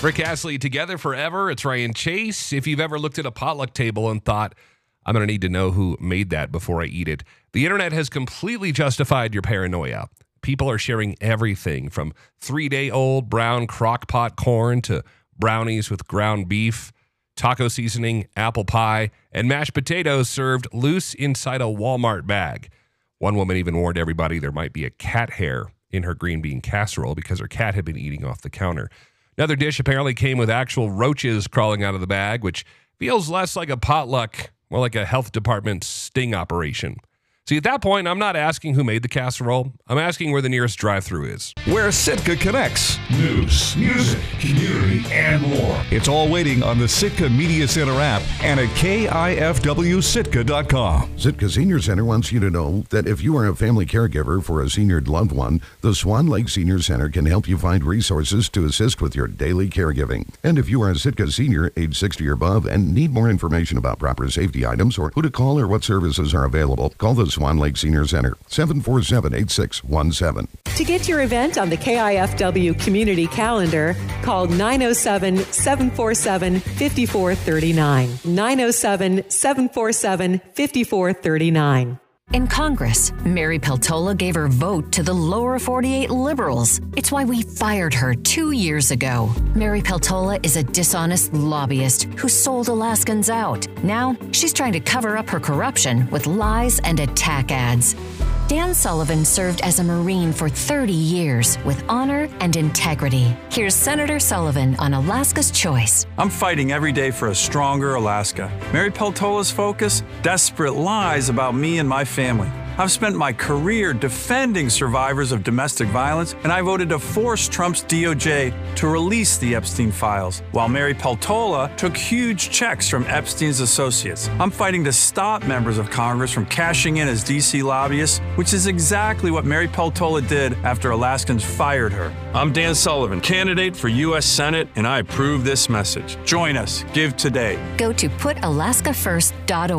Rick Astley, Together Forever. It's Ryan Chase. If you've ever looked at a potluck table and thought, I'm going to need to know who made that before I eat it, the internet has completely justified your paranoia. People are sharing everything from 3-day-old brown crock-pot corn to brownies with ground beef, taco seasoning, apple pie, and mashed potatoes served loose inside a Walmart bag. One woman even warned everybody there might be a cat hair in her green bean casserole because her cat had been eating off the counter. Another dish apparently came with actual roaches crawling out of the bag, which feels less like a potluck, more like a health department sting operation. See, at that point, I'm not asking who made the casserole. I'm asking where the nearest drive-thru is. Where Sitka connects. News, music, community, and more. It's all waiting on the Sitka Media Center app and at KIFWSitka.com. Sitka Senior Center wants you to know that if you are a family caregiver for a senior loved one, the Swan Lake Senior Center can help you find resources to assist with your daily caregiving. And if you are a Sitka senior, age 60 or above, and need more information about proper safety items or who to call or what services are available, call the Swan Lake Senior Center, 747-8617. To get your event on the KIFW community calendar, call 907-747-5439. 907-747-5439. In Congress, Mary Peltola gave her vote to the lower 48 liberals. It's why we fired her 2 years ago. Mary Peltola is a dishonest lobbyist who sold Alaskans out. Now, she's trying to cover up her corruption with lies and attack ads. Dan Sullivan served as a Marine for 30 years with honor and integrity. Here's Senator Sullivan on Alaska's Choice. I'm fighting every day for a stronger Alaska. Mary Peltola's focus? Desperate lies about me and my family. I've spent my career defending survivors of domestic violence, and I voted to force Trump's DOJ to release the Epstein files, while Mary Peltola took huge checks from Epstein's associates. I'm fighting to stop members of Congress from cashing in as D.C. lobbyists, which is exactly what Mary Peltola did after Alaskans fired her. I'm Dan Sullivan, candidate for U.S. Senate, and I approve this message. Join us. Give today. Go to putalaskafirst.org.